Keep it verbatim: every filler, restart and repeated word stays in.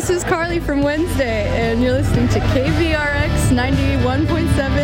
this is Carly from Wednesday, and you're listening to K V R X ninety-one point seven